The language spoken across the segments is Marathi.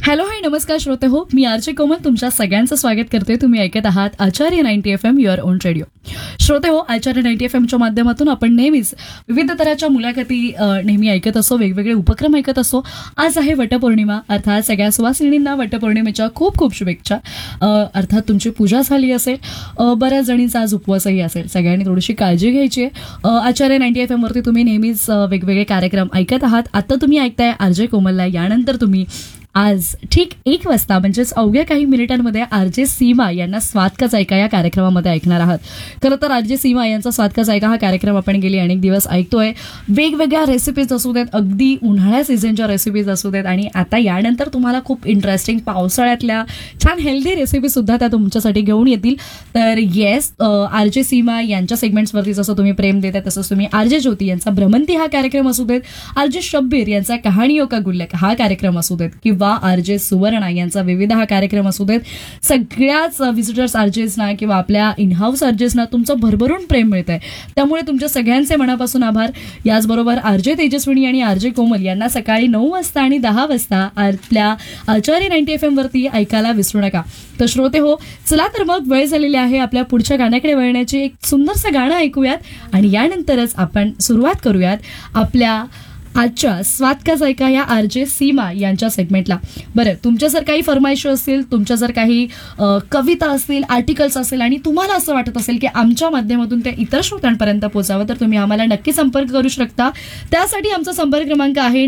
हॅलो हाय नमस्कार श्रोते हो, मी आरजे कोमल तुमच्या सगळ्यांचं स्वागत करते. तुम्ही ऐकत आहात आचार्य 90 FM युअर ओन रेडिओ. श्रोते हो, आचार्य 90 FMच्या माध्यमातून आपण नेहमीच विविध तऱ्हाच्या मुलाखती नेहमी ऐकत असो, वेगवेगळे उपक्रम ऐकत असो. आज आहे वटपौर्णिमा, अर्थात सगळ्या सुवासिनींना वटपौर्णिमेच्या खूप खूप शुभेच्छा. अर्थात तुमची पूजा झाली असेल, बऱ्याच जणींचा आज उपवासही असेल. सगळ्यांनी थोडीशी काळजी घ्यायची आहे. आचार्य 90 FM वरती तुम्ही नेहमीच वेगवेगळे कार्यक्रम ऐकत आहात. आता तुम्ही ऐकताय आरजे कोमलला. यानंतर तुम्ही आज ठीक 1 वाजता म्हणजेच अवघ्या काही मिनिटांमध्ये आरजे सीमा यांना स्वाद का जायका या कार्यक्रमामध्ये ऐकणार आहात. खरं तर आरजे सीमा यांचा स्वाद का जायका हा कार्यक्रम आपण गेली अनेक दिवस ऐकतोय. वेगवेगळ्या रेसिपीज असू देत, अगदी उन्हाळ्या सीझनच्या रेसिपीज असू देत, आणि आता यानंतर तुम्हाला खूप इंटरेस्टिंग पावसाळ्यातल्या छान हेल्दी रेसिपी सुद्धा त्या तुमच्यासाठी घेऊन येतील. तर येस, आरजे सीमा यांच्या सेगमेंट्सवरती जसं तुम्ही प्रेम देताय तसंच तुम्ही आरजे ज्योती यांचा भ्रमंती हा कार्यक्रम असू देत, आरजे शब्बीर यांचा कहाणियों का गुल्लक हा कार्यक्रम असू देत, किंवा आरजे सुवर्णा यांचा विविध हा कार्यक्रम असू देत, सगळ्याच व्हिजिटर्स आरजेसना किंवा आपल्या इनहाऊस आरजेसना तुमचं भरभरून प्रेम मिळत आहे. त्यामुळे तुमच्या सगळ्यांचे मनापासून आभार. याचबरोबर आरजे तेजस्विनी आणि आरजे कोमल यांना सकाळी 9 वाजता आणि 10 वाजता आपल्या आचार्य 90 FM वरती ऐकायला विसरू नका. तर श्रोते हो, चला तर मग वेळ झालेली आहे आपल्या पुढच्या गाण्याकडे वळण्याची. एक सुंदरसं गाणं ऐकूयात आणि यानंतरच आपण सुरुवात करूयात आपल्या आजच्या स्वाद का जायका या आरजे सीमा यांच्या सेगमेंटला. बरं, तुमच्या जर काही फरमाईश असतील, तुमच्या जर काही कविता असतील, आर्टिकल्स असेल, आणि तुम्हाला असं वाटत असेल की आमच्या माध्यमातून ते इतर श्रोत्यांपर्यंत पोहोचावं, तर तुम्ही आम्हाला नक्की संपर्क करू शकता. त्यासाठी आमचा संपर्क क्रमांक आहे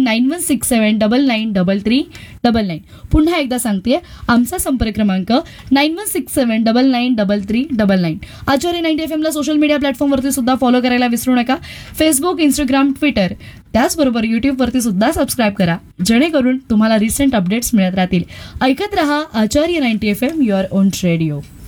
9167993399. पुन्हा एकदा सांगते, आमचा संपर्क क्रमांक 9167993399. आचार्य 90 FMला सोशल मीडिया प्लॅटफॉर्मवरती सुद्धा फॉलो करायला विसरू नका. फेसबुक, इंस्टाग्राम, ट्विटर, त्याचबरोबर युट्यूबवरती सुद्धा सबस्क्राईब करा, जेणेकरून तुम्हाला रिसेंट अपडेट्स मिळत राहतील. ऐकत रहा आचार्य 90 FM युअर ओन रेडिओ.